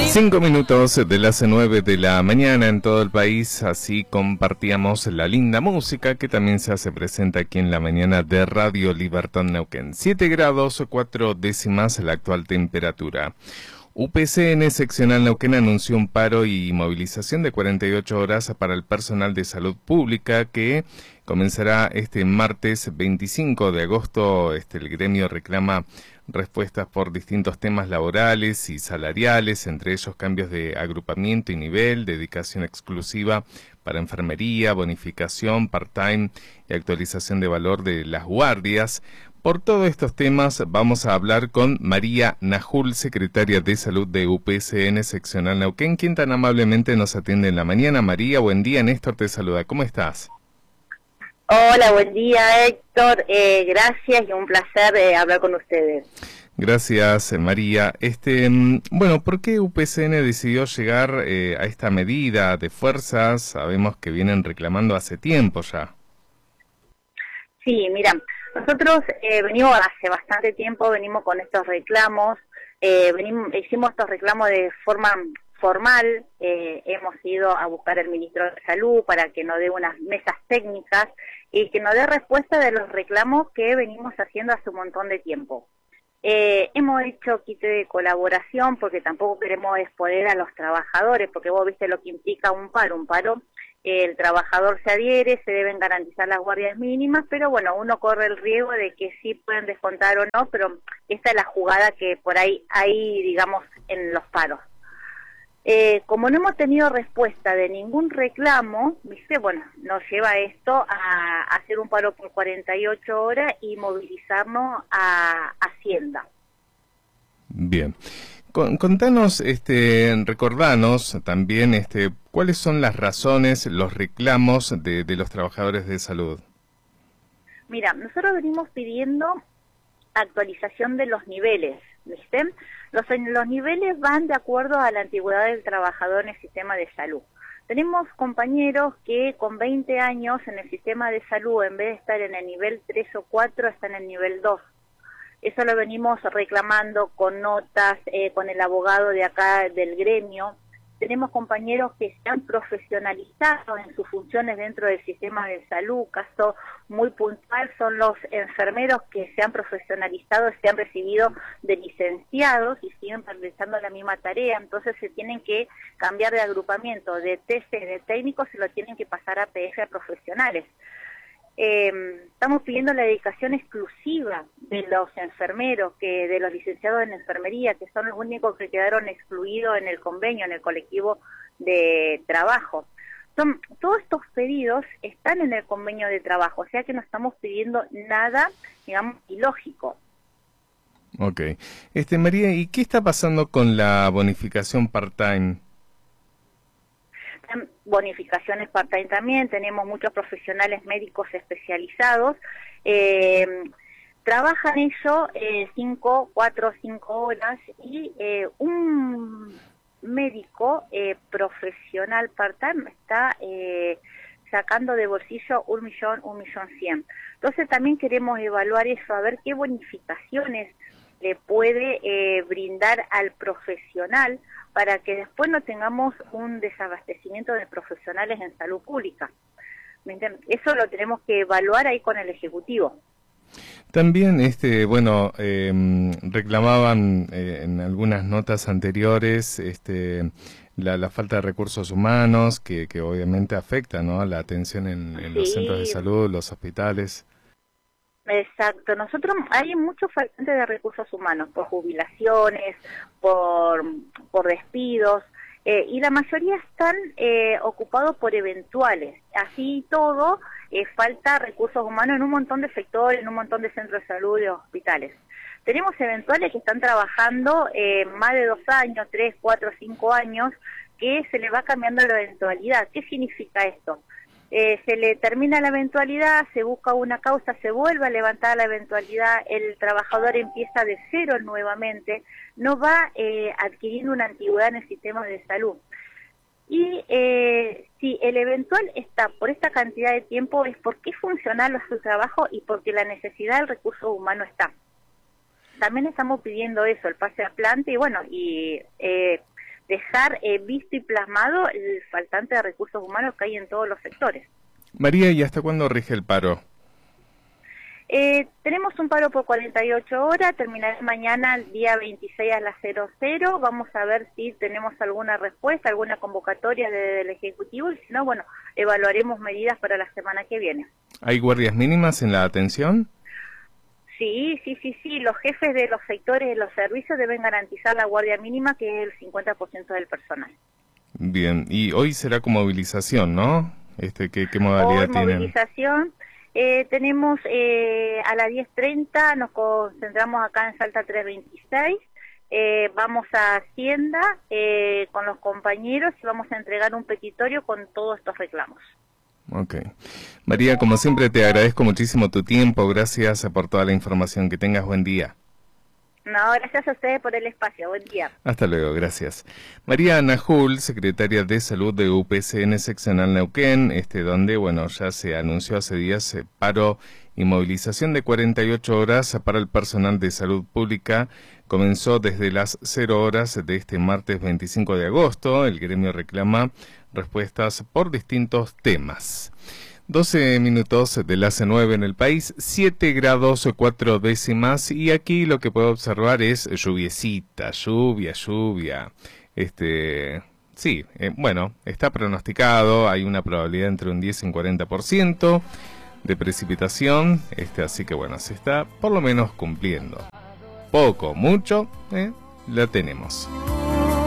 5 minutos de las 9 de la mañana en todo el país, así compartíamos la linda música que también se hace presente aquí en la mañana de Radio Libertad Neuquén. 7 grados 4 décimas la actual temperatura. UPCN Seccional Neuquén anunció un paro y movilización de 48 horas para el personal de salud pública que comenzará este martes 25 de agosto. El gremio reclama respuestas por distintos temas laborales y salariales, entre ellos cambios de agrupamiento y nivel, dedicación exclusiva para enfermería, bonificación, part-time y actualización de valor de las guardias. Por todos estos temas vamos a hablar con María Najul, secretaria de Salud de UPCN Seccional Neuquén, quien tan amablemente nos atiende en la mañana. María, buen día, Néstor te saluda. ¿Cómo estás? Hola, buen día, Héctor. Gracias y un placer hablar con ustedes. Gracias, María. Bueno, ¿por qué UPCN decidió llegar a esta medida de fuerzas? Sabemos que vienen reclamando hace tiempo ya. Sí, mira, nosotros venimos hace bastante tiempo, venimos con estos reclamos, hicimos estos reclamos de forma formal, hemos ido a buscar al ministro de Salud para que nos dé unas mesas técnicas y que nos dé respuesta de los reclamos que venimos haciendo hace un montón de tiempo. Hemos hecho quite de colaboración porque tampoco queremos exponer a los trabajadores, porque vos viste lo que implica un paro. El trabajador se adhiere, se deben garantizar las guardias mínimas, pero bueno, uno corre el riesgo de que sí pueden descontar o no, pero esta es la jugada que por ahí hay, digamos, en los paros. Como no hemos tenido respuesta de ningún reclamo, ¿viste? Bueno, nos lleva esto a hacer un paro por 48 horas y movilizarnos a Hacienda. Bien. Contanos, recordanos también, ¿cuáles son las razones, los reclamos de los trabajadores de salud? Mira, nosotros venimos pidiendo actualización de los niveles, ¿viste? Los niveles van de acuerdo a la antigüedad del trabajador en el sistema de salud. Tenemos compañeros que con 20 años en el sistema de salud, en vez de estar en el nivel 3 o 4, están en el nivel 2. Eso lo venimos reclamando con notas, con el abogado de acá del gremio. Tenemos compañeros que se han profesionalizado en sus funciones dentro del sistema de salud. Caso muy puntual son los enfermeros que se han profesionalizado, se han recibido de licenciados y siguen realizando la misma tarea. Entonces se tienen que cambiar de agrupamiento, de TC, de técnicos, se lo tienen que pasar a PF a profesionales. Estamos pidiendo la dedicación exclusiva de los enfermeros, de los licenciados en enfermería, que son los únicos que quedaron excluidos en el convenio, en el colectivo de trabajo. Todos estos pedidos están en el convenio de trabajo, o sea que no estamos pidiendo nada, digamos, ilógico. Ok. María, ¿y qué está pasando con la bonificación part-time? Bonificaciones part-time también, tenemos muchos profesionales médicos especializados, trabajan ellos 4 o 5 horas y un médico profesional part-time está sacando de bolsillo 1.100.000. Entonces también queremos evaluar eso, a ver qué bonificaciones le puede brindar al profesional para que después no tengamos un desabastecimiento de profesionales en salud pública. Eso lo tenemos que evaluar ahí con el Ejecutivo. También, reclamaban en algunas notas anteriores la falta de recursos humanos que obviamente afecta, ¿no?, a la atención en los centros de salud, los hospitales. Exacto, nosotros hay mucho faltante de recursos humanos por jubilaciones, por despidos, y la mayoría están ocupados por eventuales. Así todo, falta recursos humanos en un montón de sectores, en un montón de centros de salud y hospitales. Tenemos eventuales que están trabajando más de 2 años, 3, 4, 5 años, que se le va cambiando la eventualidad. ¿Qué significa esto? Se le termina la eventualidad, se busca una causa, se vuelve a levantar la eventualidad, el trabajador empieza de cero nuevamente, no va adquiriendo una antigüedad en el sistema de salud. Y si el eventual está por esta cantidad de tiempo es porque es funcional su trabajo y porque la necesidad del recurso humano está. También estamos pidiendo eso, el pase a planta y bueno, y dejar visto y plasmado el faltante de recursos humanos que hay en todos los sectores. María, ¿y hasta cuándo rige el paro? Tenemos un paro por 48 horas, terminará mañana el día 26 a las 00. Vamos a ver si tenemos alguna respuesta, alguna convocatoria del Ejecutivo, y si no, bueno, evaluaremos medidas para la semana que viene. ¿Hay guardias mínimas en la atención? Sí, los jefes de los sectores de los servicios deben garantizar la guardia mínima, que es el 50% del personal. Bien, y hoy será con movilización, ¿no? ¿Qué modalidad hoy tienen? Movilización. Tenemos a las 10:30, nos concentramos acá en Salta 326, vamos a Hacienda con los compañeros y vamos a entregar un petitorio con todos estos reclamos. Ok. María, como siempre te agradezco muchísimo tu tiempo, gracias por toda la información, que tengas buen día. No, gracias a ustedes por el espacio, buen día. Hasta luego, gracias. María Najul, secretaria de Salud de UPCN Seccional Neuquén, donde, bueno, ya se anunció hace días paro y movilización de 48 horas para el personal de salud pública. Comenzó desde las 0 horas de este martes 25 de agosto. El gremio reclama respuestas por distintos temas. 12 minutos de las 9 en el país, 7 grados 4 décimas, y aquí lo que puedo observar es lluviecita, lluvia. Sí, bueno, está pronosticado, hay una probabilidad entre un 10 y un 40% de precipitación, así que bueno, se está por lo menos cumpliendo. Poco, mucho, la tenemos.